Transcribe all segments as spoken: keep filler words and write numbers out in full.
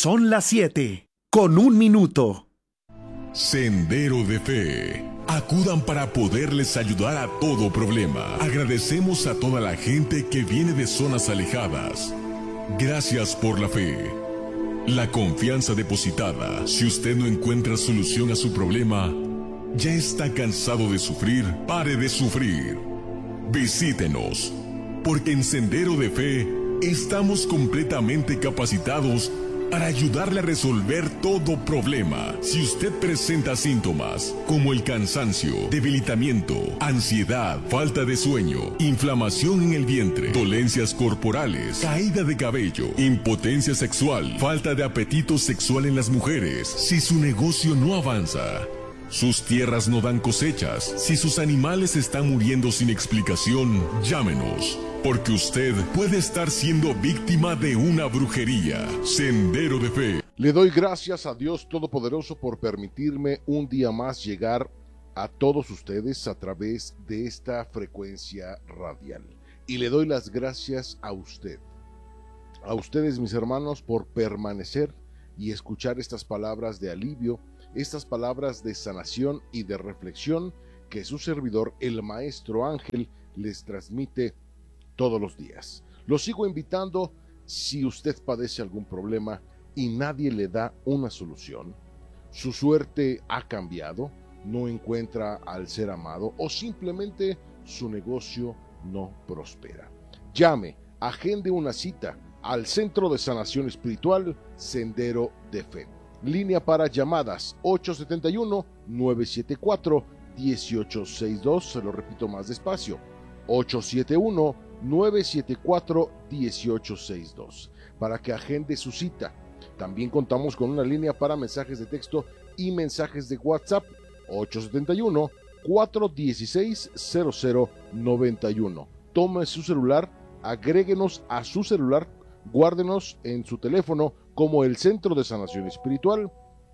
Son las siete, con un minuto. Sendero de Fe. Acudan para poderles ayudar a todo problema. Agradecemos a toda la gente que viene de zonas alejadas. Gracias por la fe. La confianza depositada. Si usted no encuentra solución a su problema, ya está cansado de sufrir, pare de sufrir. Visítenos, porque en Sendero de Fe estamos completamente capacitados para ayudarle a resolver todo problema. Si usted presenta síntomas como el cansancio, debilitamiento, ansiedad, falta de sueño, inflamación en el vientre, dolencias corporales, caída de cabello, impotencia sexual, falta de apetito sexual en las mujeres, si su negocio no avanza, sus tierras no dan cosechas, si sus animales están muriendo sin explicación, llámenos. Porque usted puede estar siendo víctima de una brujería. Sendero de Fe. Le doy gracias a Dios Todopoderoso por permitirme un día más llegar a todos ustedes a través de esta frecuencia radial. Y le doy las gracias a usted, a ustedes mis hermanos, por permanecer y escuchar estas palabras de alivio, estas palabras de sanación y de reflexión que su servidor, el Maestro Ángel, les transmite todos los días. Lo sigo invitando, si usted padece algún problema y nadie le da una solución, su suerte ha cambiado, no encuentra al ser amado o simplemente su negocio no prospera. Llame, agende una cita al Centro de Sanación Espiritual Sendero de Fe. Línea para llamadas ocho siete uno, nueve siete cuatro, uno ocho seis dos, se lo repito más despacio, ocho siete uno, nueve siete cuatro, uno ocho seis dos, para que agende su cita. También contamos con una línea para mensajes de texto y mensajes de WhatsApp, ocho siete uno, cuatro uno seis, cero cero nueve uno. Tome su celular, agréguenos a su celular, guárdenos en su teléfono como el Centro de Sanación Espiritual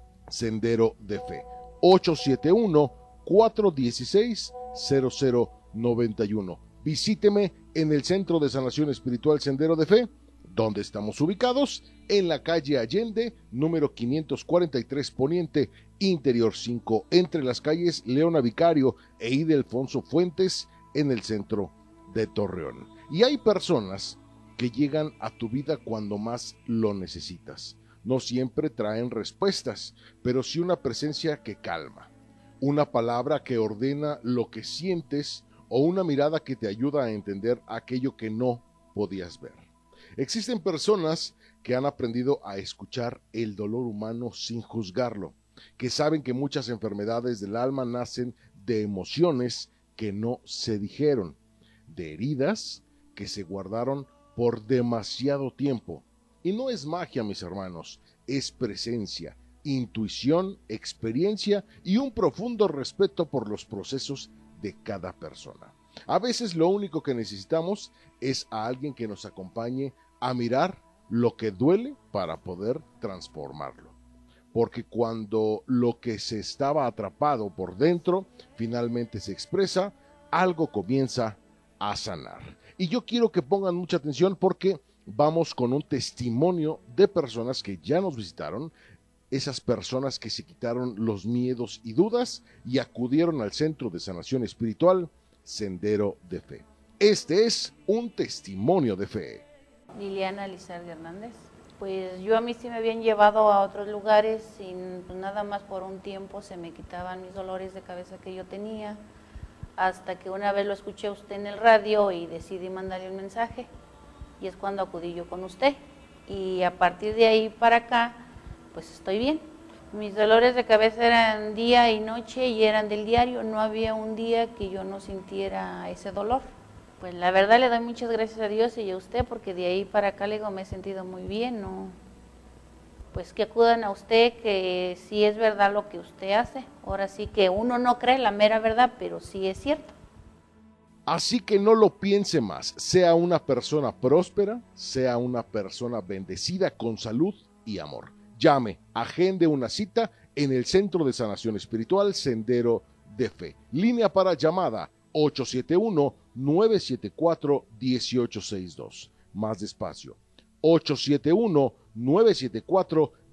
Sendero de Fe, ocho siete uno, cuatro uno seis, cero cero nueve uno. Visíteme en el Centro de Sanación Espiritual Sendero de Fe, donde estamos ubicados, en la calle Allende, número quinientos cuarenta y tres Poniente, Interior cinco, entre las calles Leona Vicario e Ildefonso Fuentes, en el centro de Torreón. Y hay personas que llegan a tu vida cuando más lo necesitas. No siempre traen respuestas, pero sí una presencia que calma, una palabra que ordena lo que sientes, o una mirada que te ayuda a entender aquello que no podías ver. Existen personas que han aprendido a escuchar el dolor humano sin juzgarlo, que saben que muchas enfermedades del alma nacen de emociones que no se dijeron, de heridas que se guardaron por demasiado tiempo. Y no es magia, mis hermanos, es presencia, intuición, experiencia y un profundo respeto por los procesos de cada persona. A veces lo único que necesitamos es a alguien que nos acompañe a mirar lo que duele para poder transformarlo. Porque cuando lo que se estaba atrapado por dentro finalmente se expresa, algo comienza a sanar. Y yo quiero que pongan mucha atención porque vamos con un testimonio de personas que ya nos visitaron, esas personas que se quitaron los miedos y dudas y acudieron al Centro de Sanación Espiritual Sendero de Fe. Este es un testimonio de fe. Liliana Lizardi Hernández. Pues yo a mí sí me habían llevado a otros lugares sin pues nada más por un tiempo se me quitaban mis dolores de cabeza que yo tenía, hasta que una vez lo escuché a usted en el radio y decidí mandarle un mensaje y es cuando acudí yo con usted y a partir de ahí para acá pues estoy bien. Mis dolores de cabeza eran día y noche y eran del diario, no había un día que yo no sintiera ese dolor. Pues la verdad le doy muchas gracias a Dios y a usted porque de ahí para acá le digo, me he sentido muy bien, ¿no? Pues que acudan a usted, que sí es verdad lo que usted hace. Ahora sí que uno no cree la mera verdad, pero sí es cierto. Así que no lo piense más, sea una persona próspera, sea una persona bendecida con salud y amor. Llame, agende una cita en el Centro de Sanación Espiritual Sendero de Fe. Línea para llamada ocho siete uno, nueve siete cuatro, uno ocho seis dos. Más despacio. ocho siete uno, nueve siete cuatro,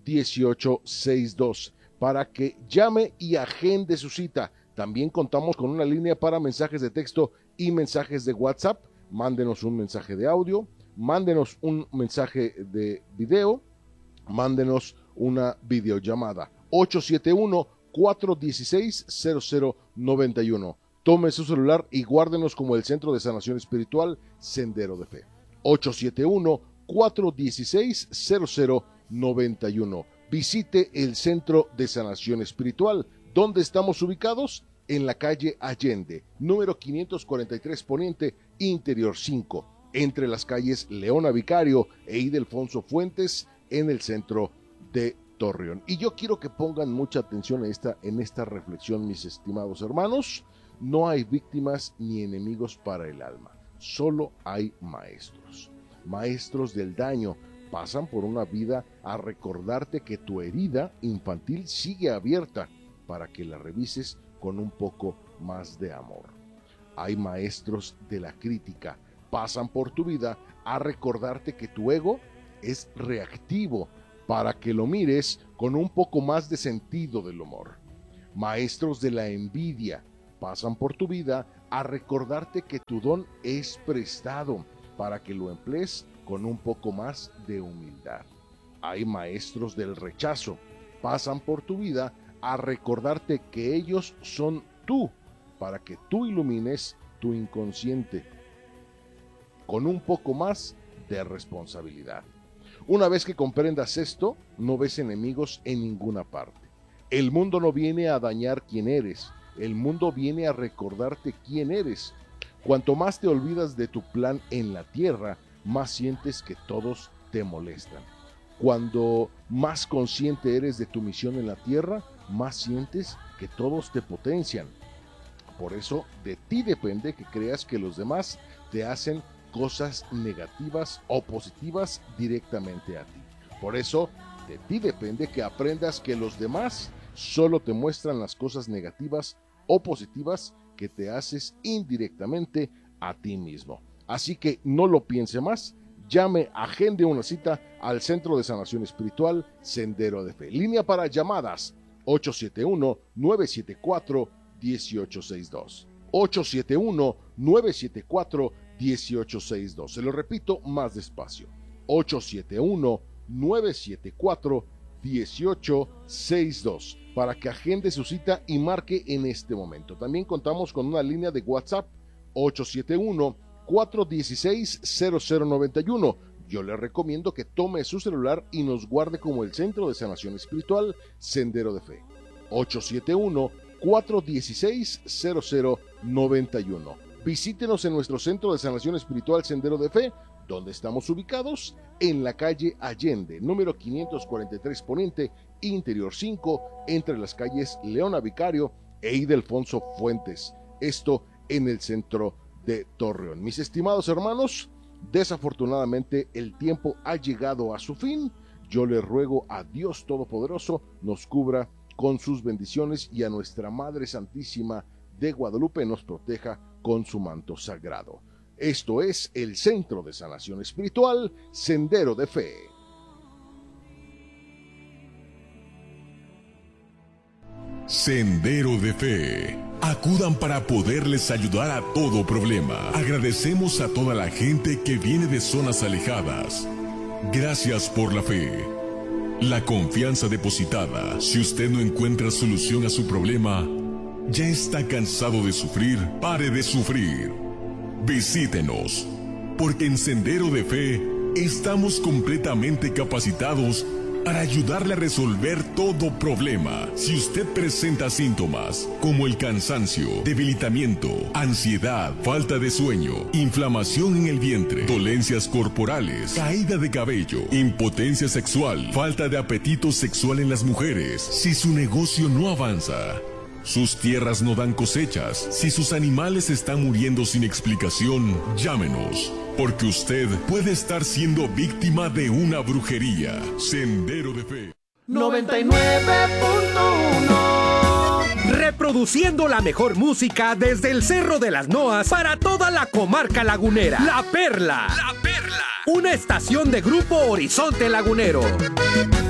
dieciocho sesenta y dos para que llame y agende su cita. También contamos con una línea para mensajes de texto y mensajes de WhatsApp. Mándenos un mensaje de audio, mándenos un mensaje de video, mándenos una videollamada. ocho siete uno, cuatro uno seis, cero cero nueve uno. Tome su celular y guárdenos como el Centro de Sanación Espiritual Sendero de Fe. ocho siete uno, cuatro uno seis, cero cero nueve uno. Visite el Centro de Sanación Espiritual. ¿Dónde estamos ubicados? En la calle Allende, número quinientos cuarenta y tres Poniente, Interior cinco, entre las calles Leona Vicario e Ildefonso Fuentes, en el centro de Torreón. Y yo quiero que pongan mucha atención en esta, en esta reflexión, mis estimados hermanos. No hay víctimas ni enemigos para el alma, solo hay maestros. Maestros del daño pasan por una vida a recordarte que tu herida infantil sigue abierta para que la revises con un poco más de amor. Hay maestros de la crítica, pasan por tu vida a recordarte que tu ego es reactivo para que lo mires con un poco más de sentido del humor. Maestros de la envidia pasan por tu vida a recordarte que tu don es prestado para que lo emplees con un poco más de humildad. Hay maestros del rechazo, pasan por tu vida a recordarte que ellos son tú, para que tú ilumines tu inconsciente con un poco más de responsabilidad. Una vez que comprendas esto, no ves enemigos en ninguna parte. El mundo no viene a dañar quién eres, el mundo viene a recordarte quién eres. Cuanto más te olvidas de tu plan en la tierra, más sientes que todos te molestan. Cuando más consciente eres de tu misión en la tierra, más sientes que todos te potencian. Por eso, de ti depende que creas que los demás te hacen cosas negativas o positivas directamente a ti. Por eso, de ti depende que aprendas que los demás solo te muestran las cosas negativas o positivas que te haces indirectamente a ti mismo. Así que no lo piense más, llame, agende una cita al Centro de Sanación Espiritual Sendero de Fe. Línea para llamadas ocho siete uno, nueve siete cuatro, uno ocho seis dos. ocho siete uno, nueve siete cuatro, uno ocho seis dos. Se lo repito más despacio. ocho siete uno, nueve siete cuatro, uno ocho seis dos para que agende su cita y marque en este momento. También contamos con una línea de WhatsApp ocho siete uno, cuatro uno seis, cero cero nueve uno. Yo le recomiendo que tome su celular y nos guarde como el Centro de Sanación Espiritual Sendero de Fe. ocho siete uno, cuatro uno seis, cero cero nueve uno. Visítenos en nuestro Centro de Sanación Espiritual Sendero de Fe, donde estamos ubicados en la calle Allende, número quinientos cuarenta y tres Poniente, Interior cinco, entre las calles Leona Vicario e Ildefonso Fuentes. Esto en el centro de Torreón. Mis estimados hermanos, desafortunadamente el tiempo ha llegado a su fin. Yo le ruego a Dios Todopoderoso nos cubra con sus bendiciones y a nuestra Madre Santísima de Guadalupe nos proteja con su manto sagrado. Esto es el Centro de Sanación Espiritual Sendero de Fe. Sendero de Fe. Acudan para poderles ayudar a todo problema. Agradecemos a toda la gente que viene de zonas alejadas. Gracias por la fe. La confianza depositada. Si usted no encuentra solución a su problema, ya está cansado de sufrir, pare de sufrir. Visítenos, porque en Sendero de Fe estamos completamente capacitados para ayudarle a resolver todo problema. Si usted presenta síntomas como el cansancio, debilitamiento, ansiedad, falta de sueño, inflamación en el vientre, dolencias corporales, caída de cabello, impotencia sexual, falta de apetito sexual en las mujeres, si su negocio no avanza, sus tierras no dan cosechas, si sus animales están muriendo sin explicación, llámenos, porque usted puede estar siendo víctima de una brujería. Sendero de Fe. noventa y nueve punto uno. Reproduciendo la mejor música desde el Cerro de las Noas para toda la comarca lagunera. La Perla. La Perla. Una estación de Grupo Horizonte Lagunero.